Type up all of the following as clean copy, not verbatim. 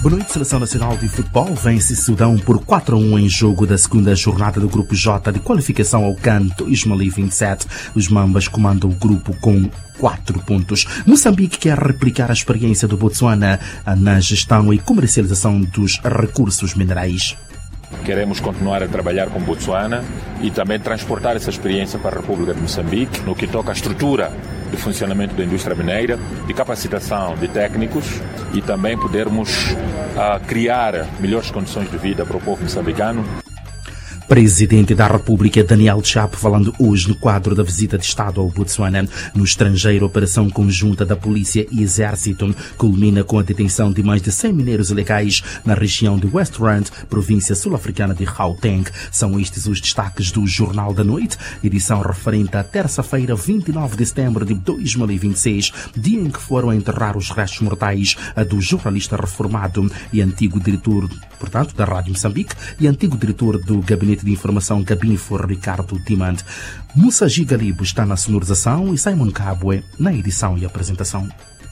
Boa noite, Seleção Nacional de Futebol vence Sudão por 4-1 em jogo da segunda jornada do Grupo J de qualificação ao CAN 2027. Os Mambas comandam o grupo com 4 pontos. Moçambique quer replicar a experiência do Botsuana na gestão e comercialização dos recursos minerais. Queremos continuar a trabalhar com Botsuana e também transportar essa experiência para a República de Moçambique no que toca à estrutura de funcionamento da indústria mineira, de capacitação de técnicos e também podermos criar melhores condições de vida para o povo moçambicano. Presidente da República Daniel Chapo falando hoje no quadro da visita de Estado ao Botsuana. No estrangeiro, a operação conjunta da Polícia e Exército culmina com a detenção de mais de 100 mineiros ilegais na região de West Rand, província sul-africana de Gauteng. São estes os destaques do Jornal da Noite, edição referente à terça-feira, 29 de setembro de 2026, dia em que foram enterrar os restos mortais do jornalista reformado e antigo diretor, portanto, da Rádio Moçambique e antigo diretor do Gabinete de Informação Gabinfor, Ricardo Dimand. Moussa Gigalibo está na sonorização e Simon Kabwe na edição e apresentação.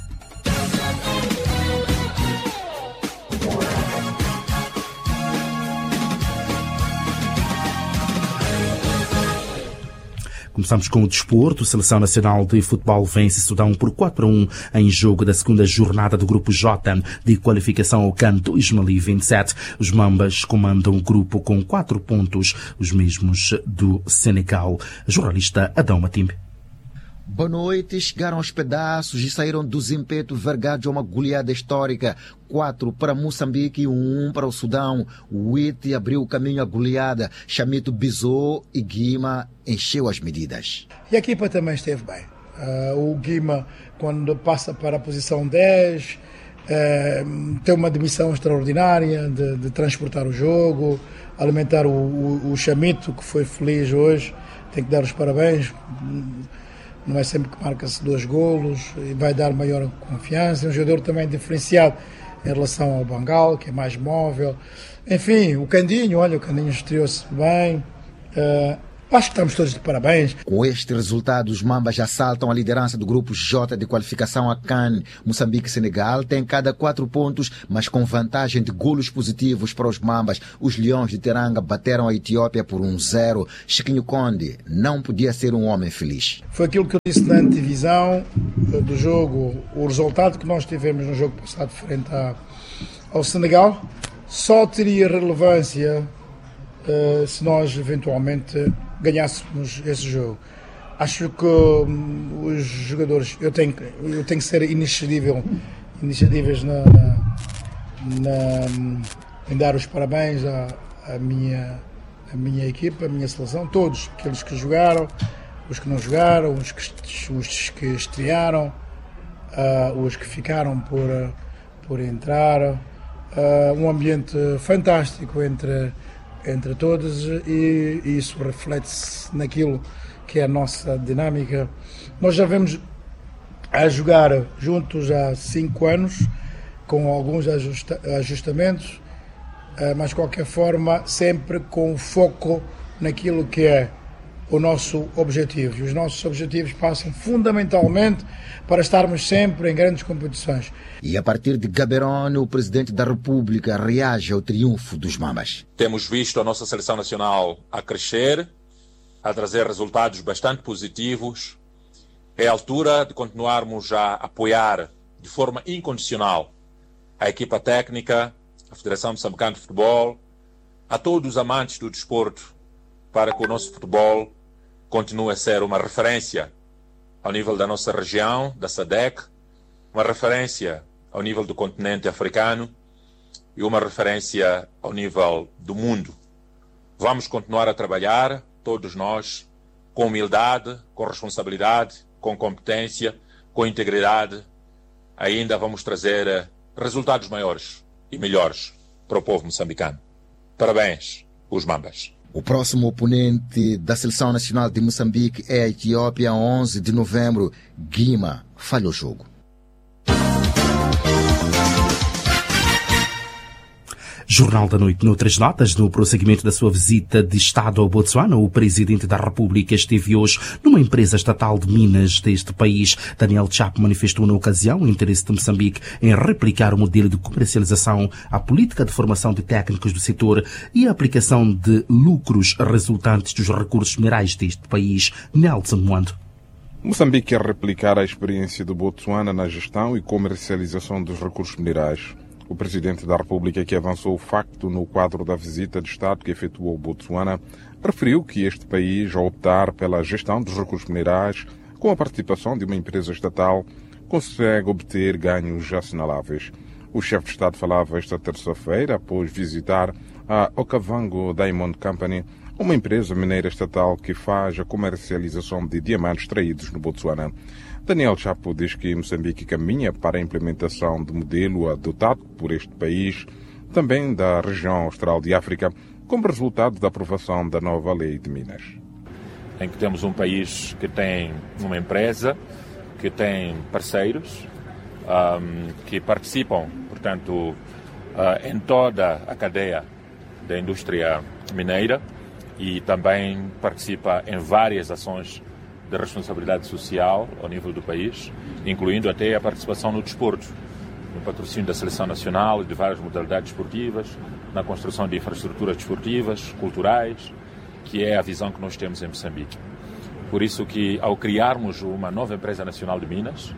Começamos com o desporto. Seleção Nacional de Futebol vence Sudão por 4-1 em jogo da segunda jornada do Grupo J de qualificação ao CAN 2027. Os Mambas comandam o grupo com 4 pontos, os mesmos do Senegal. Jornalista Adão Matimbe. Boa noite, chegaram aos pedaços e saíram do Zimpeto vergados a uma goleada histórica. 4 para Moçambique e 1 para o Sudão. O Witi abriu o caminho à goleada. Chamito bisou e Guima encheu as medidas. E a equipa também esteve bem. O Guima, quando passa para a posição 10, tem uma demissão extraordinária de transportar o jogo, alimentar o Chamito, que foi feliz hoje. Tem que dar os parabéns. Não é sempre que marca-se 2 golos e vai dar maior confiança. É um jogador também diferenciado em relação ao Bangal, que é mais móvel. Enfim, o Candinho estreou-se bem. Acho que estamos todos de parabéns. Com este resultado, os Mambas já saltam a liderança do Grupo J de qualificação a CAN. Moçambique e Senegal têm cada 4 pontos, mas com vantagem de golos positivos para os Mambas. Os Leões de Teranga bateram a Etiópia por 1-0. Chiquinho Conde não podia ser um homem feliz. Foi aquilo que eu disse na antevisão do jogo. O resultado que nós tivemos no jogo passado frente ao Senegal só teria relevância se nós eventualmente ganhássemos esse jogo. Acho que os jogadores, eu tenho que ser iniciativas em dar os parabéns à minha equipa, à minha seleção, todos aqueles que jogaram, os que não jogaram, os que estrearam, os que ficaram por entrar. Um ambiente fantástico entre todos e isso reflete-se naquilo que é a nossa dinâmica. Nós já vemos a jogar juntos há 5 anos, com alguns ajustamentos, mas de qualquer forma sempre com foco naquilo que é o nosso objetivo. E os nossos objetivos passam fundamentalmente para estarmos sempre em grandes competições. E a partir de Gaborone, o Presidente da República reage ao triunfo dos Mambas. Temos visto a nossa seleção nacional a crescer, a trazer resultados bastante positivos. É a altura de continuarmos a apoiar de forma incondicional a equipa técnica, a Federação Moçambicana de Futebol, a todos os amantes do desporto, para que o nosso futebol continue a ser uma referência ao nível da nossa região, da SADC, uma referência ao nível do continente africano e uma referência ao nível do mundo. Vamos continuar a trabalhar, todos nós, com humildade, com responsabilidade, com competência, com integridade. Ainda vamos trazer resultados maiores e melhores para o povo moçambicano. Parabéns, os Mambas. O próximo oponente da Seleção Nacional de Moçambique é a Etiópia, 11 de novembro. Guima falhou o jogo. Jornal da Noite. Noutras notas, no prosseguimento da sua visita de Estado ao Botsuana, o Presidente da República esteve hoje numa empresa estatal de minas deste país. Daniel Chapo manifestou na ocasião o interesse de Moçambique em replicar o modelo de comercialização, a política de formação de técnicos do setor e a aplicação de lucros resultantes dos recursos minerais deste país. Nelson Moando. Moçambique quer replicar a experiência do Botsuana na gestão e comercialização dos recursos minerais. O Presidente da República, que avançou o facto no quadro da visita de Estado que efetuou ao Botsuana, referiu que este país, ao optar pela gestão dos recursos minerais, com a participação de uma empresa estatal, consegue obter ganhos assinaláveis. O chefe de Estado falava esta terça-feira após visitar a Okavango Diamond Company, uma empresa mineira estatal que faz a comercialização de diamantes extraídos no Botsuana. Daniel Chapo diz que Moçambique caminha para a implementação do modelo adotado por este país, também da região austral de África, como resultado da aprovação da nova lei de Minas. Em que temos um país que tem uma empresa, que tem parceiros, que participam, portanto, em toda a cadeia da indústria mineira e também participa em várias ações de responsabilidade social ao nível do país, incluindo até a participação no desporto, no patrocínio da Seleção Nacional e de várias modalidades esportivas, na construção de infraestruturas desportivas, culturais, que é a visão que nós temos em Moçambique. Por isso que, ao criarmos uma nova empresa nacional de minas,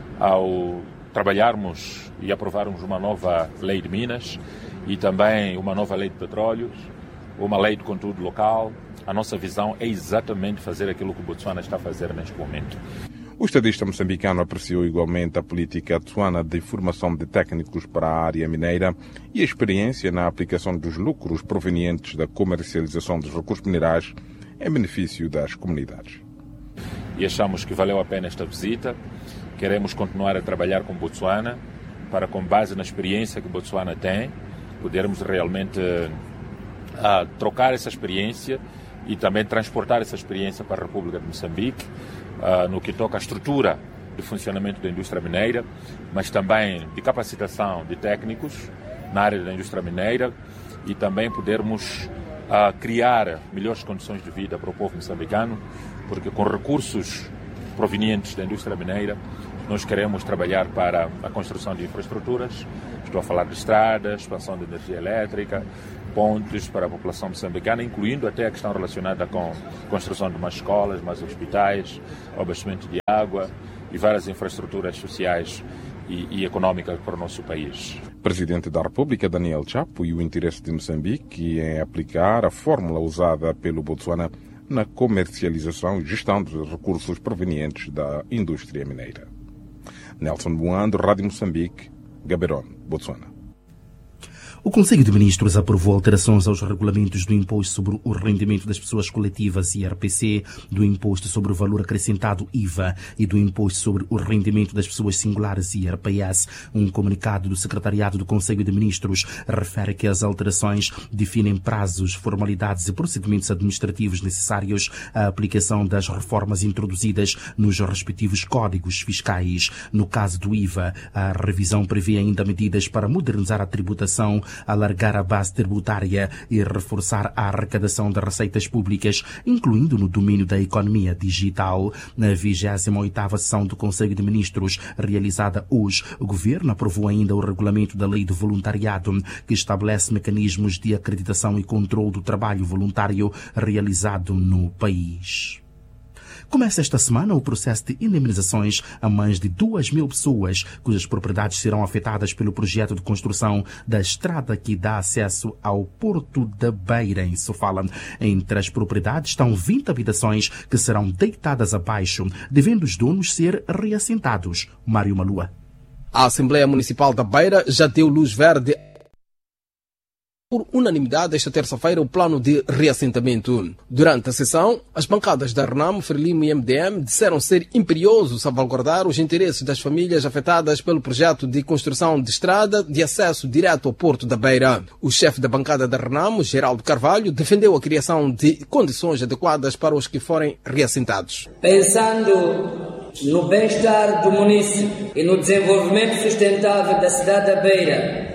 ao trabalharmos e aprovarmos uma nova lei de minas e também uma nova lei de petróleos, uma lei de conteúdo local, a nossa visão é exatamente fazer aquilo que o Botsuana está a fazer neste momento. O estadista moçambicano apreciou igualmente a política atsuana de formação de técnicos para a área mineira e a experiência na aplicação dos lucros provenientes da comercialização dos recursos minerais em benefício das comunidades. E achamos que valeu a pena esta visita. Queremos continuar a trabalhar com o Botsuana para, com base na experiência que o Botsuana tem, podermos realmente trocar essa experiência e também transportar essa experiência para a República de Moçambique, no que toca à estrutura de funcionamento da indústria mineira, mas também de capacitação de técnicos na área da indústria mineira e também podermos criar melhores condições de vida para o povo moçambicano, porque com recursos provenientes da indústria mineira nós queremos trabalhar para a construção de infraestruturas. Estou a falar de estradas, expansão de energia elétrica, pontes para a população moçambicana, incluindo até a questão relacionada com a construção de mais escolas, mais hospitais, abastecimento de água e várias infraestruturas sociais e económicas para o nosso país. Presidente da República, Daniel Chapo, e o interesse de Moçambique em aplicar a fórmula usada pelo Botsuana na comercialização e gestão dos recursos provenientes da indústria mineira. Nelson Moando, Rádio Moçambique, Gaborone, Botsuana. O Conselho de Ministros aprovou alterações aos regulamentos do Imposto sobre o Rendimento das Pessoas Coletivas, IRPC, do Imposto sobre o Valor Acrescentado, IVA, e do Imposto sobre o Rendimento das Pessoas Singulares, IRPS. Um comunicado do Secretariado do Conselho de Ministros refere que as alterações definem prazos, formalidades e procedimentos administrativos necessários à aplicação das reformas introduzidas nos respectivos códigos fiscais. No caso do IVA, a revisão prevê ainda medidas para modernizar a tributação, alargar a base tributária e reforçar a arrecadação de receitas públicas, incluindo no domínio da economia digital. Na 28ª sessão do Conselho de Ministros, realizada hoje, o Governo aprovou ainda o regulamento da Lei do Voluntariado, que estabelece mecanismos de acreditação e controle do trabalho voluntário realizado no país. Começa esta semana o processo de indemnizações a mais de 2.000 pessoas cujas propriedades serão afetadas pelo projeto de construção da estrada que dá acesso ao Porto da Beira, em Sofala. Entre as propriedades estão 20 habitações que serão deitadas abaixo, devendo os donos ser reassentados. Mário Malua. A Assembleia Municipal da Beira já deu luz verde por unanimidade esta terça-feira o plano de reassentamento. Durante a sessão, as bancadas da RENAM, Frelimo e MDM disseram ser imperioso salvaguardar os interesses das famílias afetadas pelo projeto de construção de estrada de acesso direto ao Porto da Beira. O chefe da bancada da RENAM, Geraldo Carvalho, defendeu a criação de condições adequadas para os que forem reassentados. Pensando no bem-estar do município e no desenvolvimento sustentável da cidade da Beira,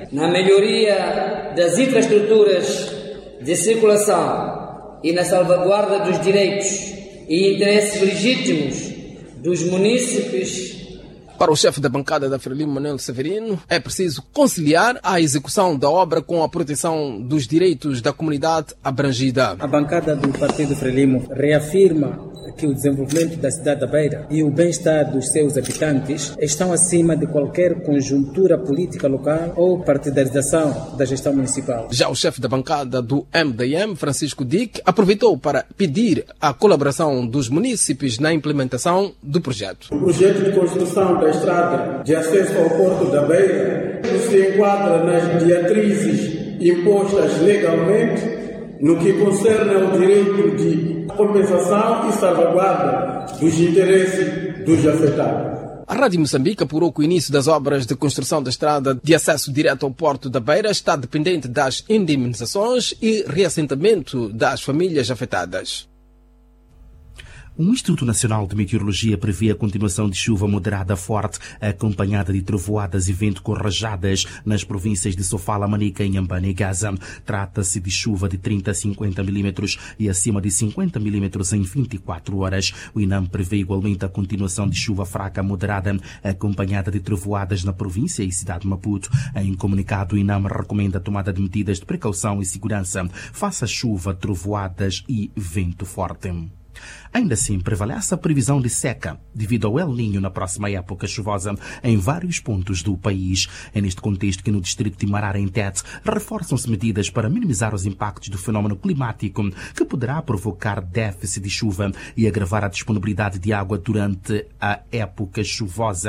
na melhoria das infraestruturas de circulação e na salvaguarda dos direitos e interesses legítimos dos munícipes. Para o chefe da bancada da Frelimo, Manuel Severino, é preciso conciliar a execução da obra com a proteção dos direitos da comunidade abrangida. A bancada do Partido Frelimo reafirma que o desenvolvimento da cidade da Beira e o bem-estar dos seus habitantes estão acima de qualquer conjuntura política local ou partidarização da gestão municipal. Já o chefe da bancada do MDM, Francisco Dick, aproveitou para pedir a colaboração dos munícipes na implementação do projeto. O projeto de construção da estrada de acesso ao Porto da Beira se enquadra nas diretrizes impostas legalmente no que concerne ao direito de compensação e salvaguarda dos interesses dos afetados. A Rádio Moçambique apurou que o início das obras de construção da estrada de acesso direto ao Porto da Beira está dependente das indemnizações e reassentamento das famílias afetadas. O Instituto Nacional de Meteorologia prevê a continuação de chuva moderada forte, acompanhada de trovoadas e vento com rajadas nas províncias de Sofala, Manica, Inhambane e Gaza. Trata-se de chuva de 30 a 50 milímetros e acima de 50 milímetros em 24 horas. O INAM prevê igualmente a continuação de chuva fraca moderada, acompanhada de trovoadas na província e cidade de Maputo. Em comunicado, o INAM recomenda a tomada de medidas de precaução e segurança face a chuva, trovoadas e vento forte. Ainda assim, prevalece a previsão de seca devido ao El Niño na próxima época chuvosa em vários pontos do país. É neste contexto que no distrito de Marara, em Tete, reforçam-se medidas para minimizar os impactos do fenómeno climático que poderá provocar déficit de chuva e agravar a disponibilidade de água durante a época chuvosa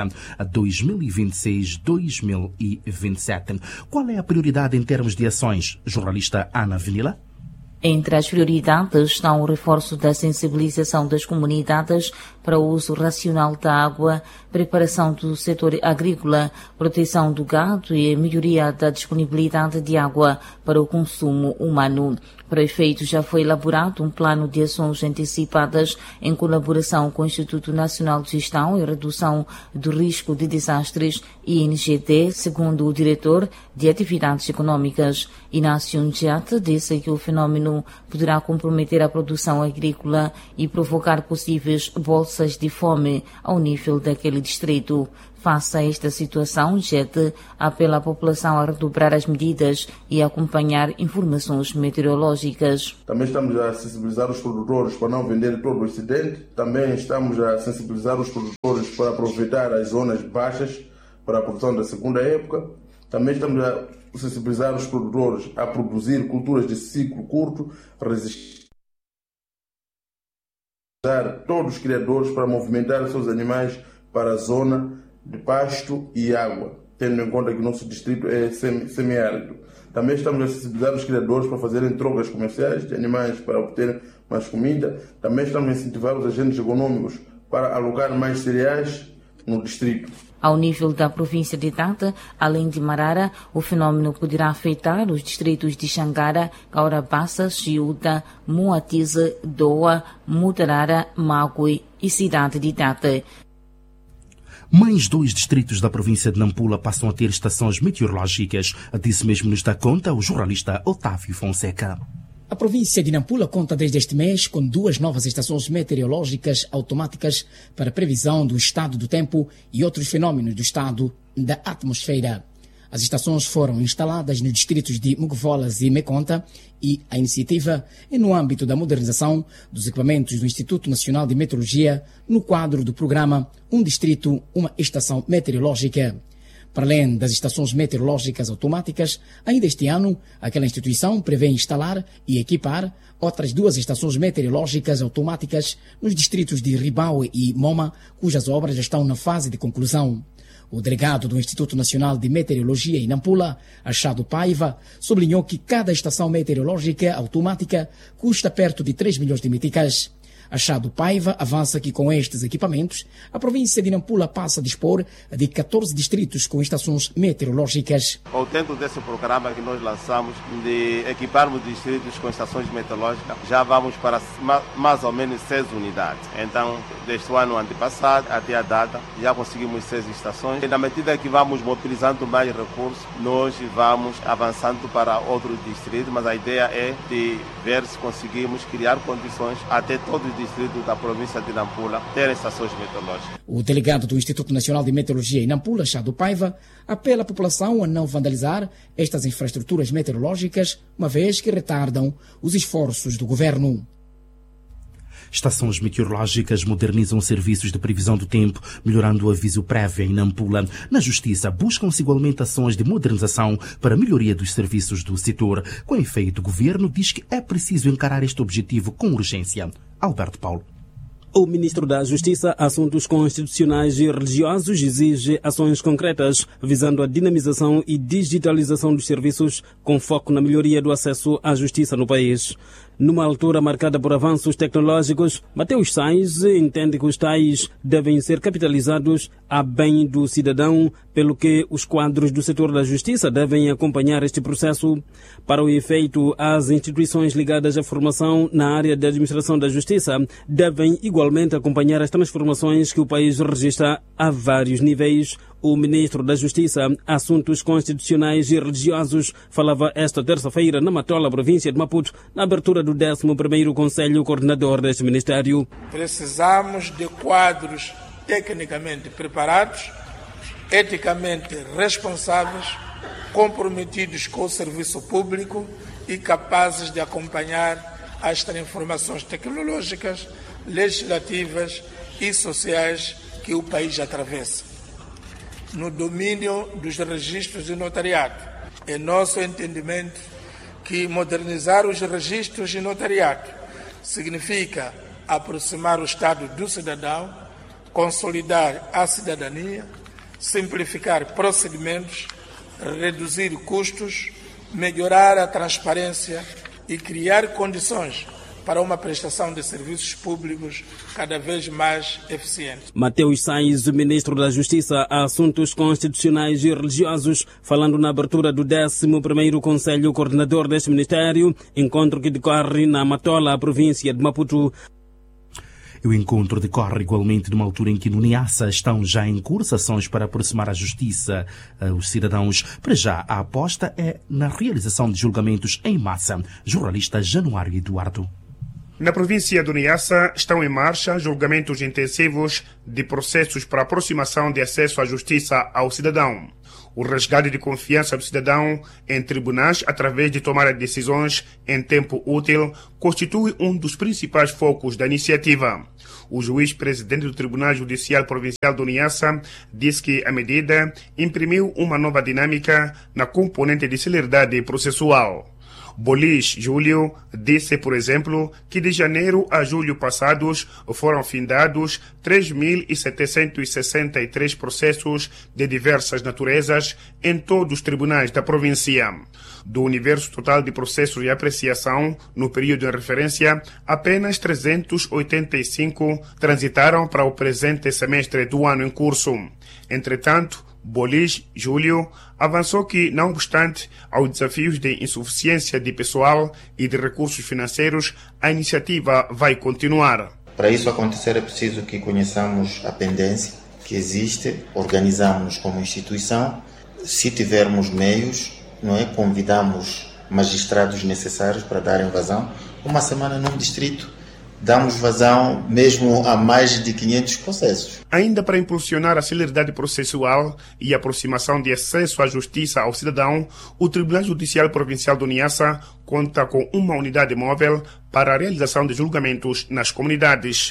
2026-2027. Qual é a prioridade em termos de ações? Jornalista Ana Vinila. Entre as prioridades estão o reforço da sensibilização das comunidades para o uso racional da água, preparação do setor agrícola, proteção do gado e a melhoria da disponibilidade de água para o consumo humano. Para efeito, já foi elaborado um plano de ações antecipadas em colaboração com o Instituto Nacional de Gestão e Redução do Risco de Desastres, INGD, segundo o diretor de Atividades Econômicas. Inácio Njate disse que o fenómeno poderá comprometer a produção agrícola e provocar possíveis bolsas de fome ao nível daquele distrito. Face a esta situação, JET apela à população a redobrar as medidas e a acompanhar informações meteorológicas. Também estamos a sensibilizar os produtores para não vender todo o excedente. Também estamos a sensibilizar os produtores para aproveitar as zonas baixas para a produção da segunda época. Também estamos a sensibilizar os produtores a produzir culturas de ciclo curto, resistir todos os criadores para movimentar os seus animais para a zona de pasto e água, tendo em conta que o nosso distrito é semiárido. Também estamos a sensibilizar os criadores para fazerem trocas comerciais de animais para obterem mais comida. Também estamos a incentivar os agentes econômicos para alocar mais cereais no distrito. Ao nível da província de Tete, além de Marara, o fenómeno poderá afetar os distritos de Xangara, Caurabassa, Chiuta, Moatize, Doa, Mutarara, Magui e cidade de Tete. Mais 2 distritos da província de Nampula passam a ter estações meteorológicas. Disse mesmo nos dá conta o jornalista Otávio Fonseca. A província de Nampula conta desde este mês com 2 novas estações meteorológicas automáticas para previsão do estado do tempo e outros fenômenos do estado da atmosfera. As estações foram instaladas nos distritos de Muguvolas e Meconta e a iniciativa é no âmbito da modernização dos equipamentos do Instituto Nacional de Meteorologia no quadro do programa Um Distrito, uma Estação Meteorológica. Para além das estações meteorológicas automáticas, ainda este ano, aquela instituição prevê instalar e equipar outras 2 estações meteorológicas automáticas nos distritos de Ribaue e Moma, cujas obras já estão na fase de conclusão. O delegado do Instituto Nacional de Meteorologia em Nampula, Achado Paiva, sublinhou que cada estação meteorológica automática custa perto de 3 milhões de meticais. Achado Paiva avança que com estes equipamentos, a província de Nampula passa a dispor de 14 distritos com estações meteorológicas. Ao dentro desse programa que nós lançamos de equiparmos distritos com estações meteorológicas, já vamos para mais ou menos 6 unidades. Então, desde o ano antepassado até a data, já conseguimos 6 estações. E na medida que vamos mobilizando mais recursos, nós vamos avançando para outros distritos, mas a ideia é de ver se conseguimos criar condições até todos os distritos da província de Nampula terem estações meteorológicas. O delegado do Instituto Nacional de Meteorologia em Nampula, Achado Paiva, apela à população a não vandalizar estas infraestruturas meteorológicas, uma vez que retardam os esforços do governo. Estações meteorológicas modernizam serviços de previsão do tempo, melhorando o aviso prévio em Nampula. Na Justiça, buscam-se igualmente ações de modernização para a melhoria dos serviços do setor. Com efeito, o governo diz que é preciso encarar este objetivo com urgência. Alberto Paulo. O ministro da Justiça, Assuntos Constitucionais e Religiosos exige ações concretas visando a dinamização e digitalização dos serviços com foco na melhoria do acesso à justiça no país. Numa altura marcada por avanços tecnológicos, Mateus Sainz entende que os tais devem ser capitalizados a bem do cidadão, pelo que os quadros do setor da justiça devem acompanhar este processo. Para o efeito, as instituições ligadas à formação na área da administração da justiça devem igualmente acompanhar as transformações que o país registra a vários níveis. O ministro da Justiça, Assuntos Constitucionais e Religiosos, falava esta terça-feira na Matola, província de Maputo, na abertura do 11º Conselho Coordenador deste Ministério. Precisamos de quadros tecnicamente preparados, eticamente responsáveis, comprometidos com o serviço público e capazes de acompanhar as transformações tecnológicas, legislativas e sociais que o país atravessa. No domínio dos registros de notariado, é nosso entendimento que modernizar os registros de notariado significa aproximar o Estado do cidadão, consolidar a cidadania, simplificar procedimentos, reduzir custos, melhorar a transparência e criar condições para uma prestação de serviços públicos cada vez mais eficiente. Mateus Sainz, ministro da Justiça, Assuntos Constitucionais e Religiosos, falando na abertura do 11º Conselho Coordenador deste Ministério, encontro que decorre na Matola, província de Maputo. O encontro decorre igualmente numa altura em que no Niassa estão já em curso ações para aproximar a justiça aos cidadãos. Para já, a aposta é na realização de julgamentos em massa. Jornalista Januário Eduardo. Na província do Niassa estão em marcha julgamentos intensivos de processos para aproximação de acesso à justiça ao cidadão. O resgate de confiança do cidadão em tribunais através de tomar decisões em tempo útil constitui um dos principais focos da iniciativa. O juiz-presidente do Tribunal Judicial Provincial do Niassa disse que a medida imprimiu uma nova dinâmica na componente de celeridade processual. Bolis Júlio disse, por exemplo, que de janeiro a julho passados foram findados 3.763 processos de diversas naturezas em todos os tribunais da província. Do universo total de processos de apreciação, no período de referência, apenas 385 transitaram para o presente semestre do ano em curso. Entretanto, Bolis Júlio avançou que, não obstante aos desafios de insuficiência de pessoal e de recursos financeiros, a iniciativa vai continuar. Para isso acontecer é preciso que conheçamos a pendência que existe, organizamos como instituição, se tivermos meios, convidamos magistrados necessários para darem vazão. Uma semana num distrito, damos vazão mesmo a mais de 500 processos. Ainda para impulsionar a celeridade processual e a aproximação de acesso à justiça ao cidadão, o Tribunal Judicial Provincial do Niassa conta com uma unidade móvel para a realização de julgamentos nas comunidades.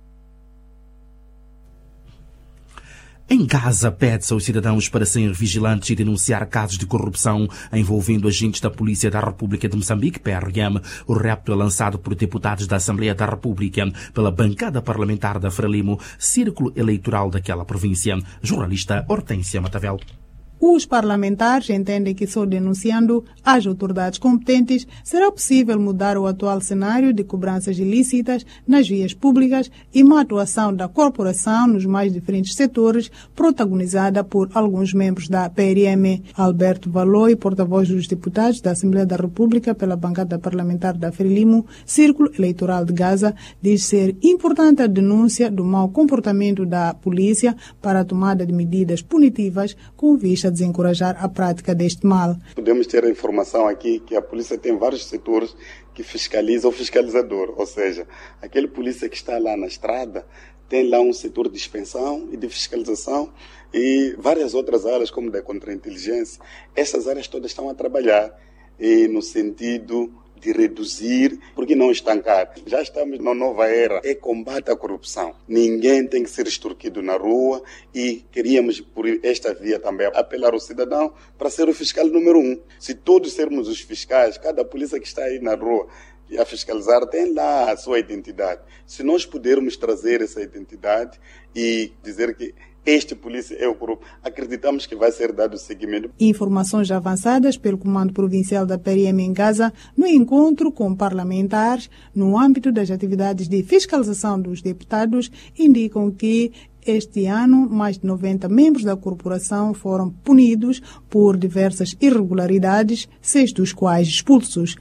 Em Gaza, pede-se aos cidadãos para serem vigilantes e denunciar casos de corrupção envolvendo agentes da Polícia da República de Moçambique, PRM. O repto é lançado por deputados da Assembleia da República pela bancada parlamentar da Frelimo, círculo eleitoral daquela província. Jornalista Hortência Matavel. Os parlamentares entendem que só denunciando as autoridades competentes será possível mudar o atual cenário de cobranças ilícitas nas vias públicas e uma atuação da corporação nos mais diferentes setores, protagonizada por alguns membros da PRM. Alberto Valoi, porta-voz dos deputados da Assembleia da República pela bancada parlamentar da Frelimo, Círculo Eleitoral de Gaza, diz ser importante a denúncia do mau comportamento da polícia para a tomada de medidas punitivas com vista a desencorajar a prática deste mal. Podemos ter a informação aqui que a polícia tem vários setores que fiscaliza o fiscalizador, ou seja, aquele polícia que está lá na estrada tem lá um setor de inspeção e de fiscalização e várias outras áreas como da contra-inteligência. Essas áreas todas estão a trabalhar no sentido de reduzir, porque não estancar. Já estamos na nova era, é combate à corrupção. Ninguém tem que ser extorquido na rua e queríamos, por esta via também, apelar ao cidadão para ser o fiscal número 1. Se todos sermos os fiscais, cada polícia que está aí na rua e a fiscalizar tem lá a sua identidade. Se nós pudermos trazer essa identidade e dizer que este polícia é o corrupto, acreditamos que vai ser dado seguimento. Informações avançadas pelo Comando Provincial da PRM em Gaza no encontro com parlamentares no âmbito das atividades de fiscalização dos deputados indicam que este ano, mais de 90 membros da corporação foram punidos por diversas irregularidades, 6 dos quais expulsos.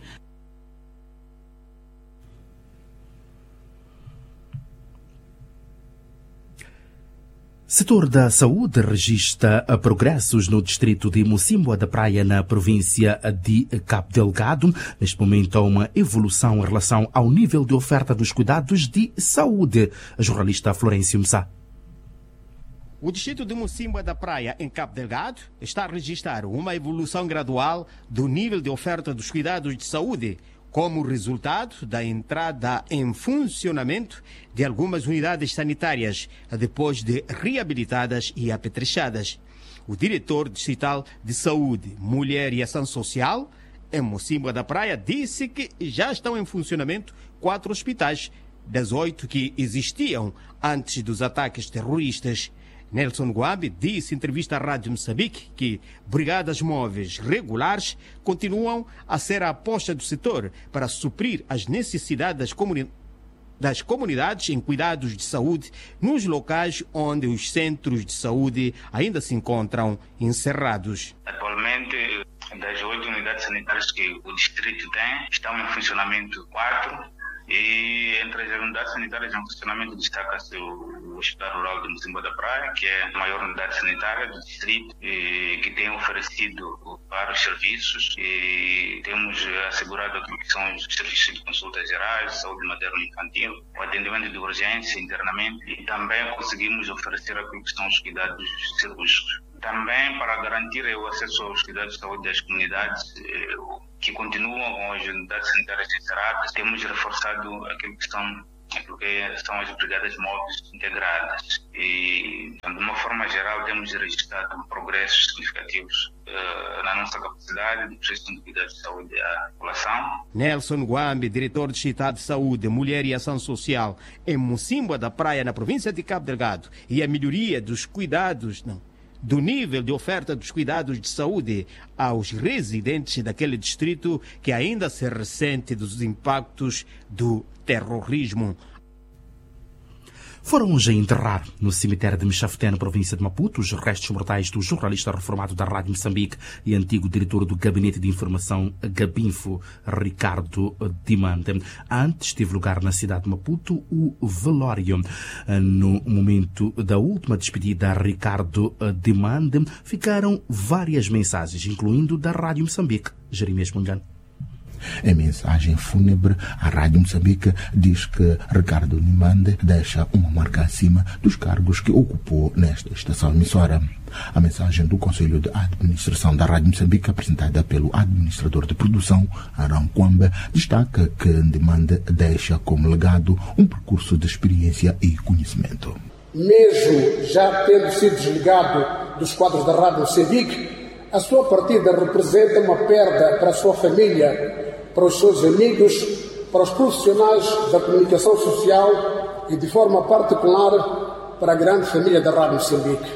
Setor da saúde registra progressos no distrito de Mocímboa da Praia, na província de Cabo Delgado. Neste momento há uma evolução em relação ao nível de oferta dos cuidados de saúde. A jornalista Florencio Msá. O distrito de Mocímboa da Praia, em Cabo Delgado, está a registrar uma evolução gradual do nível de oferta dos cuidados de saúde, como resultado da entrada em funcionamento de algumas unidades sanitárias, depois de reabilitadas e apetrechadas. O diretor distrital de Saúde, Mulher e Ação Social, em Mocímboa da Praia, disse que já estão em funcionamento 4 hospitais, das 8 que existiam antes dos ataques terroristas. Nelson Guambi disse em entrevista à Rádio Moçambique que brigadas móveis regulares continuam a ser a aposta do setor para suprir as necessidades das comunidades em cuidados de saúde nos locais onde os centros de saúde ainda se encontram encerrados. Atualmente, das 8 unidades sanitárias que o distrito tem, estão em funcionamento 4. E entre as unidades sanitárias em funcionamento destaca-se o Hospital Rural de Mocímboa da Praia, que é a maior unidade sanitária do distrito, e que tem oferecido vários serviços. E temos assegurado aquilo que são os serviços de consultas gerais, saúde materno-infantil, o atendimento de urgência, internamento, e também conseguimos oferecer aquilo que são os cuidados cirúrgicos. Também para garantir o acesso aos cuidados de saúde das comunidades, que continuam com as unidades sanitárias encerradas, temos reforçado aquilo que são as brigadas móveis integradas. E, de uma forma geral, temos registrado progressos significativos na nossa capacidade de prestação de cuidados de saúde à população. Nelson Guambi, diretor distrital de Saúde, Mulher e Ação Social, em Mocímboa da Praia, na província de Cabo Delgado, e a melhoria dos cuidados, do nível de oferta dos cuidados de saúde aos residentes daquele distrito que ainda se ressente dos impactos do terrorismo. Foram hoje a enterrar no cemitério de Mexafeté, na província de Maputo, os restos mortais do jornalista reformado da Rádio Moçambique e antigo diretor do Gabinete de Informação Gabinfo, Ricardo Dimande. Antes teve lugar na cidade de Maputo o velório. No momento da última despedida a Ricardo Dimande, ficaram várias mensagens, incluindo da Rádio Moçambique. Jeremias Mungano. Em mensagem fúnebre, a Rádio Moçambique diz que Ricardo Dimande deixa uma marca acima dos cargos que ocupou nesta estação emissora. A mensagem do Conselho de Administração da Rádio Moçambique, apresentada pelo administrador de produção, Arão Kwamba, destaca que Dimande deixa como legado um percurso de experiência e conhecimento. Mesmo já tendo sido desligado dos quadros da Rádio Moçambique, a sua partida representa uma perda para a sua família, para os seus amigos, para os profissionais da comunicação social e, de forma particular, para a grande família da Rádio Moçambique.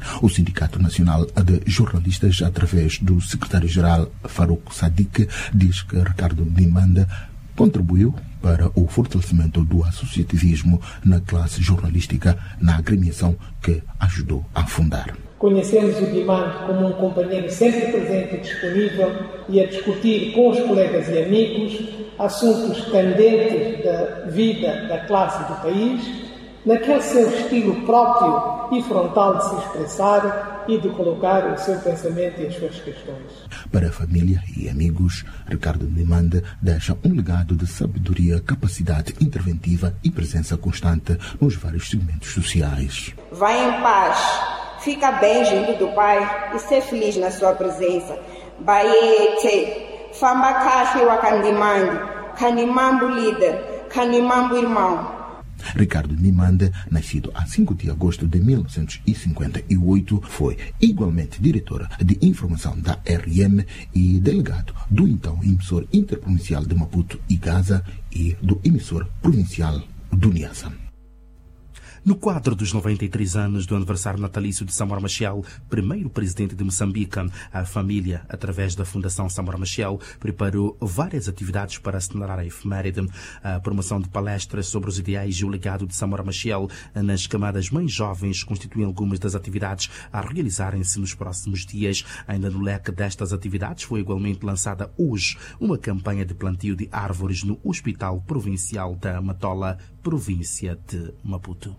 O Sindicato Nacional de Jornalistas, através do secretário-geral Farouk Sadiq, diz que Ricardo Ndimande contribuiu para o fortalecimento do associativismo na classe jornalística, na agremiação que ajudou a fundar. Conhecemos o Ndimande como um companheiro sempre presente e disponível e a discutir com os colegas e amigos assuntos candentes da vida da classe do país, naquele seu estilo próprio e frontal de se expressar e de colocar o seu pensamento e as suas questões. Para a família e amigos, Ricardo Ndimande deixa um legado de sabedoria, capacidade interventiva e presença constante nos vários segmentos sociais. Vai em paz, fica bem junto do Pai e ser feliz na sua presença. Baete, famba kafi wa Ndimande, Kanimambo líder, Kanimambo irmão. Ricardo Ndimande, nascido a 5 de agosto de 1958, foi igualmente diretor de informação da RM e delegado do então emissor interprovincial de Maputo e Gaza e do emissor provincial do Niassa. No quadro dos 93 anos do aniversário natalício de Samora Machel, primeiro presidente de Moçambique, a família, através da Fundação Samora Machel, preparou várias atividades para assinalar a efeméride. A promoção de palestras sobre os ideais e o legado de Samora Machel nas camadas mais jovens constituem algumas das atividades a realizarem-se nos próximos dias. Ainda no leque destas atividades foi igualmente lançada hoje uma campanha de plantio de árvores no Hospital Provincial da Matola, província de Maputo.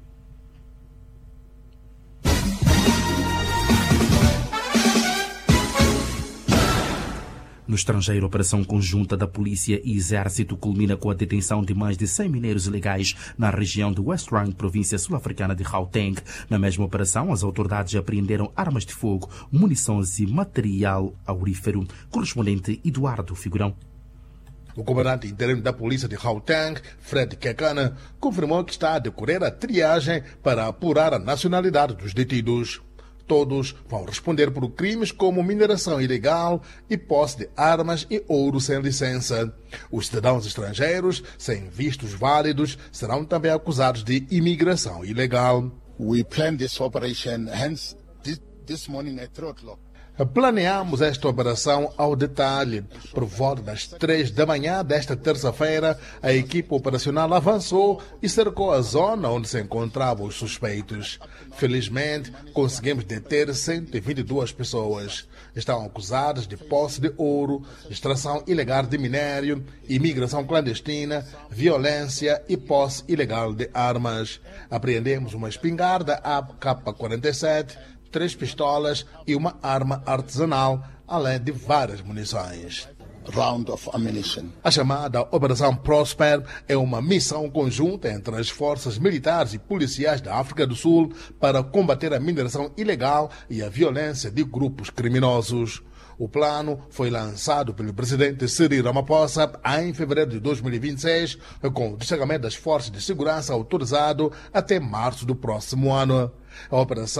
No estrangeiro, a operação conjunta da polícia e exército culmina com a detenção de mais de 100 mineiros ilegais na região de West Rand, província sul-africana de Gauteng. Na mesma operação, as autoridades apreenderam armas de fogo, munições e material aurífero. Correspondente Eduardo Figurão. O comandante interino da polícia de Gauteng, Fred Kekana, confirmou que está a decorrer a triagem para apurar a nacionalidade dos detidos. Todos vão responder por crimes como mineração ilegal e posse de armas e ouro sem licença. Os cidadãos estrangeiros, sem vistos válidos, serão também acusados de imigração ilegal. We planned this operation, hence this morning at 3 o'clock. Planeamos esta operação ao detalhe. Por volta das 3 da manhã desta terça-feira, a equipe operacional avançou e cercou a zona onde se encontravam os suspeitos. Felizmente, conseguimos deter 122 pessoas. Estão acusadas de posse de ouro, extração ilegal de minério, imigração clandestina, violência e posse ilegal de armas. Apreendemos uma espingarda AK-47, 3 pistolas e uma arma artesanal, além de várias munições. Round of ammunition. A chamada Operação Prosper é uma missão conjunta entre as forças militares e policiais da África do Sul para combater a mineração ilegal e a violência de grupos criminosos. O plano foi lançado pelo presidente Cyril Ramaphosa em fevereiro de 2026, com o destacamento das forças de segurança autorizado até março do próximo ano. A operação